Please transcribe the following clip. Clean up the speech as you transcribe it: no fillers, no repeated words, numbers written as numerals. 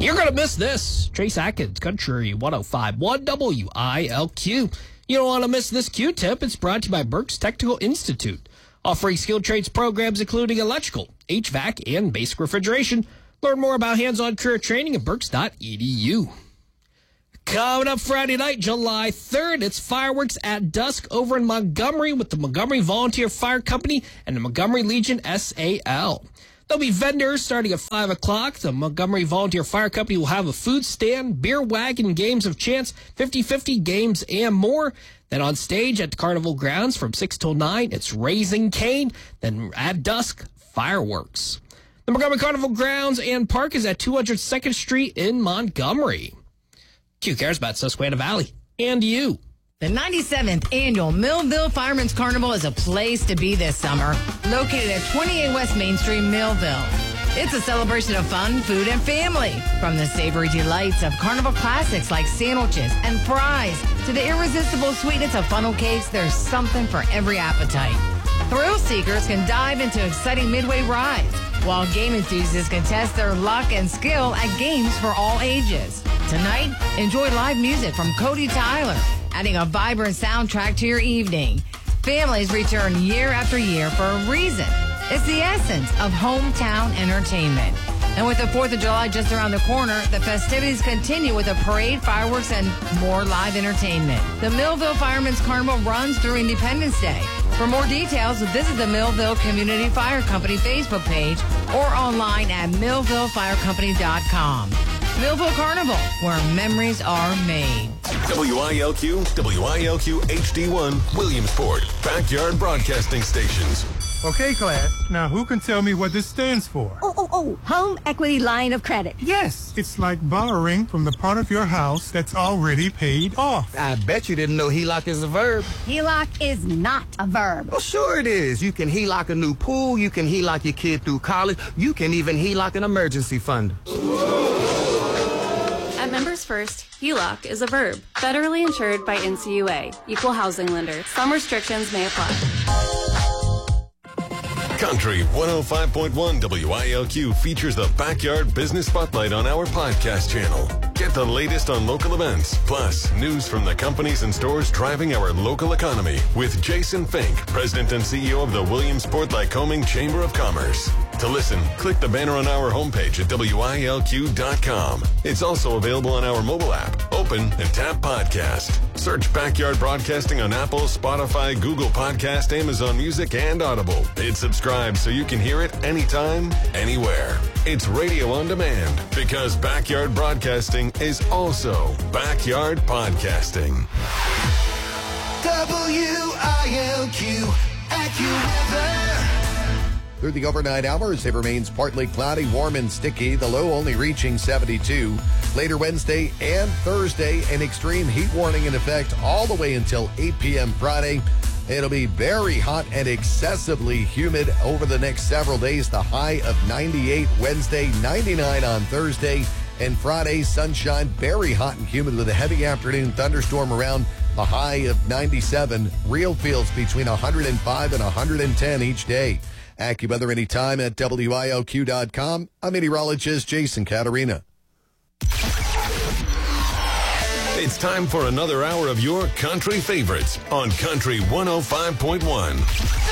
You're going to miss this. Chase Atkins, Country 105.1 WILQ. You don't want to miss this Q-tip. It's brought to you by Berks Technical Institute, offering skilled trades programs including electrical, HVAC, and basic refrigeration. Learn more about hands-on career training at berks.edu. Coming up Friday night, July 3rd, it's fireworks at dusk over in Montgomery with the Montgomery Volunteer Fire Company and the Montgomery Legion SAL. There'll be vendors starting at 5 o'clock. The Montgomery Volunteer Fire Company will have a food stand, beer wagon, games of chance, 50-50 games, and more. Then on stage at the Carnival Grounds from 6 till 9, it's Raising Cane. Then at dusk, fireworks. The Montgomery Carnival Grounds and Park is at 202nd Street in Montgomery. Q cares about Susquehanna Valley and you. The 97th Annual Millville Fireman's Carnival is a place to be this summer. Located at 28 West Main Street, Millville. It's a celebration of fun, food, and family. From the savory delights of carnival classics like sandwiches and fries to the irresistible sweetness of funnel cakes, there's something for every appetite. Thrill seekers can dive into exciting midway rides, while game enthusiasts can test their luck and skill at games for all ages. Tonight, enjoy live music from Cody Tyler, adding a vibrant soundtrack to your evening. Families return year after year for a reason. It's the essence of hometown entertainment. And with the 4th of July just around the corner, the festivities continue with a parade, fireworks, and more live entertainment. The Millville Fireman's Carnival runs through Independence Day. For more details, visit the Millville Community Fire Company Facebook page or online at millvillefirecompany.com. Millville Carnival, where memories are made. WILQ HD1, Williamsport, Backyard Broadcasting Stations. Okay, class. Now, who can tell me what this stands for? Home Equity Line of Credit. Yes, it's like borrowing from the part of your house that's already paid off. I bet you didn't know HELOC is a verb. HELOC is not a verb. Well, sure it is. You can HELOC a new pool. You can HELOC your kid through college. You can even HELOC an emergency fund. At Members First, HELOC is a verb. Federally insured by NCUA, Equal Housing Lender. Some restrictions may apply. Country 105.1 WILQ features the Backyard Business Spotlight on our podcast channel. Get the latest on local events, plus news from the companies and stores driving our local economy with Jason Fink, President and CEO of the Williamsport-Lycoming Chamber of Commerce. To listen, click the banner on our homepage at WILQ.com. It's also available on our mobile app. Open and tap podcast. Search Backyard Broadcasting on Apple, Spotify, Google Podcast, Amazon Music, and Audible. Hit subscribe so you can hear it anytime, anywhere. It's radio on demand because Backyard Broadcasting is also Backyard Podcasting. WILQ AccuWeather. Through the overnight hours, it remains partly cloudy, warm, and sticky, the low only reaching 72. Later Wednesday and Thursday, an extreme heat warning in effect all the way until 8 p.m. Friday. It'll be very hot and excessively humid over the next several days. The high of 98 Wednesday, 99 on Thursday, and Friday, sunshine, very hot and humid with a heavy afternoon thunderstorm around. The high of 97. Real feels between 105 and 110 each day. AccuWeather anytime at WILQ.com. I'm meteorologist Jason Caterina. It's time for another hour of your country favorites on Country 105.1.